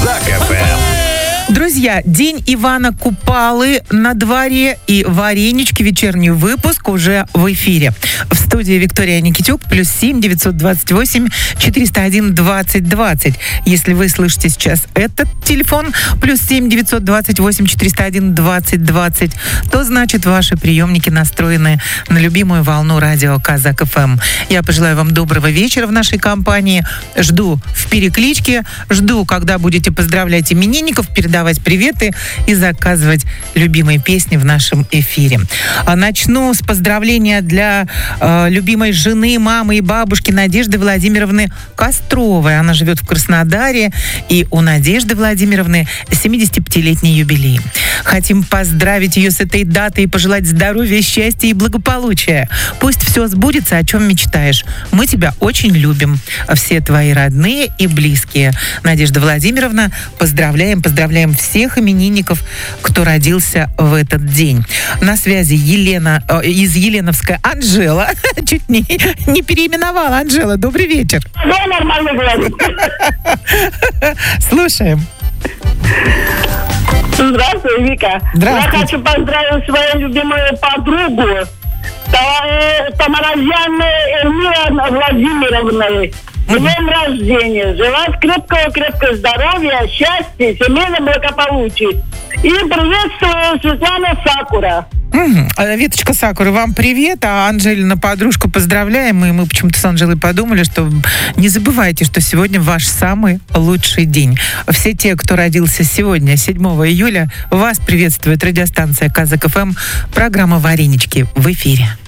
Казак ФМ. Друзья, день Ивана Купалы на дворе, и варенички, вечерний выпуск уже в эфире. В студии Виктория Никитюк, +7 928 401 20 20. Если вы слышите сейчас этот телефон, +7 928 401 20 20, то значит ваши приемники настроены на любимую волну радио Казак ФМ. Я пожелаю вам доброго вечера в нашей компании. Жду в перекличке, жду, когда будете поздравлять именинников, передавать приветы и заказывать любимые песни в нашем эфире. Начну с поздравления для любимой жены, мамы и бабушки Надежды Владимировны Костровой. Она живет в Краснодаре, и у Надежды Владимировны 75-летний юбилей. Хотим поздравить ее с этой датой и пожелать здоровья, счастья и благополучия. Пусть все сбудется, о чем мечтаешь. Мы тебя очень любим. Все твои родные и близкие. Надежда Владимировна, поздравляем всех именинников, кто родился в этот день. На связи Елена из Еленовска Анжела. Чуть не переименовала. Анжела, добрый вечер. Да, нормально говорю. Слушаем. Здравствуй, Вика. Здравствуйте. Я хочу поздравить свою любимую подругу Тамаразян Эльмира Владимировной. С днем рождения. Желаю крепкого здоровья, счастья, семейного благополучия. И приветствую Светлана Сакура. Веточка Сакуры, вам привет, а Анжелина подружку поздравляем. И мы почему-то с Анжелой подумали, что не забывайте, что сегодня ваш самый лучший день. Все те, кто родился сегодня, 7 июля, вас приветствует радиостанция Казак ФМ, программа «Варенички» в эфире.